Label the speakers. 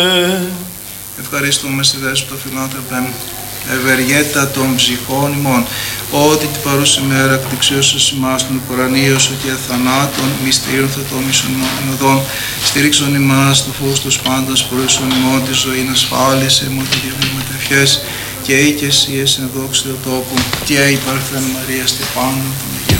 Speaker 1: Ευχαριστούμε στη δέσποτα φιλάνθρωπε, ευεργέτα των ψυχών ημών, ότι την παρούση μέρα κτηξίωσες ημάς των κορανίωσο και θανάτων, μυστήριων θετόμισων οδών, στήριξον ημάς το φως τους πάντας, προήσον ημών τη ζωή ασφάλισε, ημών τα διαβήματα ευχές, και ή και εσύ εσυν δόξη Θεοτόκου, και η Παρθένα Μαρία Στεφάνου, των Αγίων